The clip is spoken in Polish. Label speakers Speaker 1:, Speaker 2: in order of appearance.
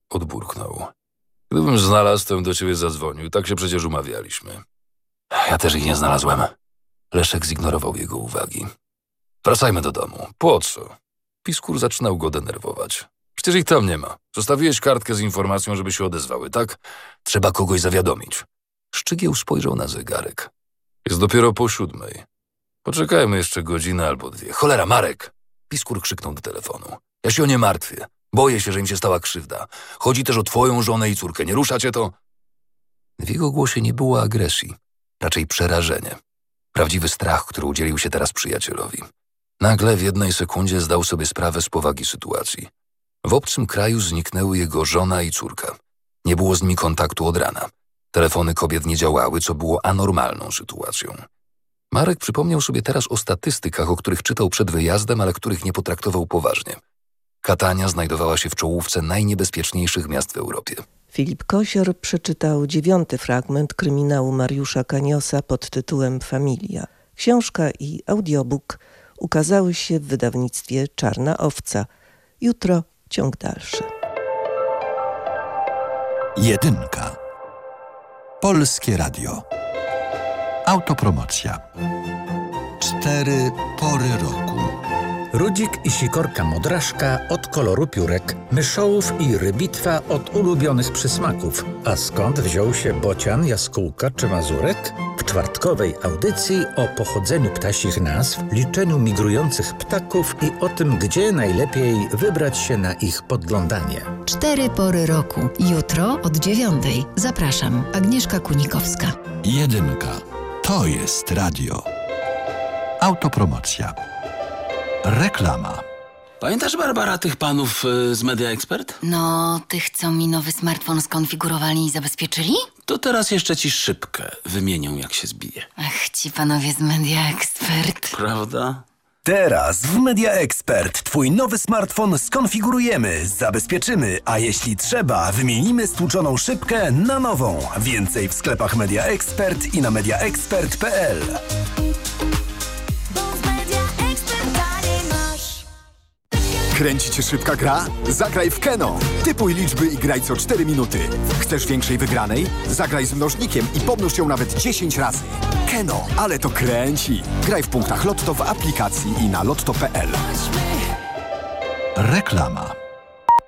Speaker 1: Odburknął. Gdybym znalazł, to bym do ciebie zadzwonił. Tak się przecież umawialiśmy. Ja też ich nie znalazłem. Leszek zignorował jego uwagi. Wracajmy do domu. Po co? Piskur zaczynał go denerwować. Przecież ich tam nie ma. Zostawiłeś kartkę z informacją, żeby się odezwały, tak? Trzeba kogoś zawiadomić. Szczygieł spojrzał na zegarek. Jest dopiero po 7. Poczekajmy jeszcze godzinę albo 2. Cholera, Marek! Piskur krzyknął do telefonu. Ja się o nie martwię. Boję się, że im się stała krzywda. Chodzi też o twoją żonę i córkę. Nie rusza cię to? W jego głosie nie było agresji. Raczej przerażenie. Prawdziwy strach, który udzielił się teraz przyjacielowi. Nagle w jednej sekundzie zdał sobie sprawę z powagi sytuacji. W obcym kraju zniknęły jego żona i córka. Nie było z nimi kontaktu od rana. Telefony kobiet nie działały, co było anormalną sytuacją. Marek przypomniał sobie teraz o statystykach, o których czytał przed wyjazdem, ale których nie potraktował poważnie. Katania znajdowała się w czołówce najniebezpieczniejszych miast w Europie.
Speaker 2: Filip Kosior przeczytał 9. fragment kryminału Mariusza Kaniosa pod tytułem Familia. Książka i audiobook ukazały się w wydawnictwie Czarna Owca. Jutro ciąg dalszy.
Speaker 3: 1. Polskie Radio. Autopromocja. 4 pory roku.
Speaker 4: Rudzik i sikorka modraszka od koloru piórek, myszołów i rybitwa od ulubionych przysmaków. A skąd wziął się bocian, jaskółka czy mazurek? W czwartkowej audycji o pochodzeniu ptasich nazw, liczeniu migrujących ptaków i o tym, gdzie najlepiej wybrać się na ich podglądanie.
Speaker 5: 4 pory roku. Jutro od 9. Zapraszam. Agnieszka Kunikowska.
Speaker 3: 1. To jest radio. Autopromocja. Reklama.
Speaker 6: Pamiętasz, Barbara, tych panów z Media Expert?
Speaker 7: No, tych, co mi nowy smartfon skonfigurowali i zabezpieczyli?
Speaker 6: To teraz jeszcze ci szybkę wymienią, jak się zbije.
Speaker 7: Ach, ci panowie z Media Expert.
Speaker 6: Prawda?
Speaker 8: Teraz w Media Expert twój nowy smartfon skonfigurujemy, zabezpieczymy, a jeśli trzeba, wymienimy stłuczoną szybkę na nową. Więcej w sklepach Media Expert i na mediaexpert.pl.
Speaker 9: Kręci cię szybka gra? Zagraj w Keno. Typuj liczby i graj co 4 minuty. Chcesz większej wygranej? Zagraj z mnożnikiem i pomnóż ją nawet 10 razy. Keno, ale to kręci. Graj w punktach Lotto w aplikacji i na lotto.pl.
Speaker 3: Reklama.